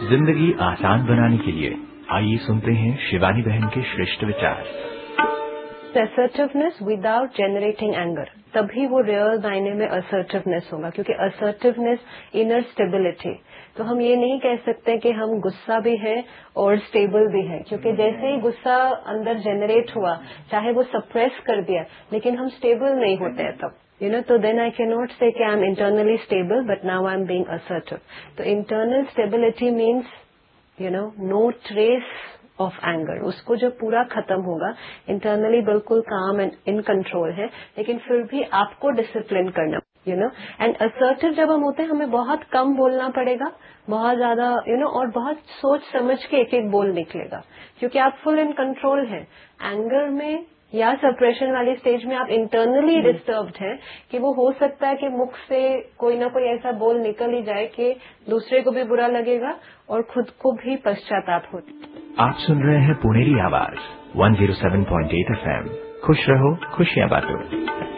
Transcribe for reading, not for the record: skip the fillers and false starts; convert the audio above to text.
जिंदगी आसान बनाने के लिए आइए सुनते हैं शिवानी बहन के श्रेष्ठ विचार। असर्टिवनेस विदाउट जनरेटिंग एंगर, तभी वो रियल मायने में असर्टिवनेस होगा, क्योंकि असर्टिवनेस इनर स्टेबिलिटी। तो हम ये नहीं कह सकते कि हम गुस्सा भी है और स्टेबल भी है, क्योंकि जैसे ही गुस्सा अंदर जनरेट हुआ, चाहे वो सप्रेस कर दिया, लेकिन हम स्टेबल नहीं होते हैं तब, तो then I cannot say कि I'm internally stable, but now I'm being assertive. तो internal stability means, no trace of anger. उसको जो पूरा खत्म होगा, internally बिल्कुल calm and in control है, लेकिन फिर भी आपको डिसिप्लिन करना, and assertive जब हम होते हैं, हमें बहुत कम बोलना पड़ेगा, बहुत ज्यादा, और बहुत सोच समझ के एक एक बोल निकलेगा, क्योंकि आप फुल इन कंट्रोल हैं। एंगर में या सप्रेशन वाली स्टेज में आप इंटरनली डिस्टर्ब्ड हैं कि वो हो सकता है कि मुख से कोई ना कोई ऐसा बोल निकल ही जाए कि दूसरे को भी बुरा लगेगा और खुद को भी पश्चाताप हो। आप सुन रहे हैं पुनेरी आवाज 107.8 FM। खुश रहो, खुशियां बांटो।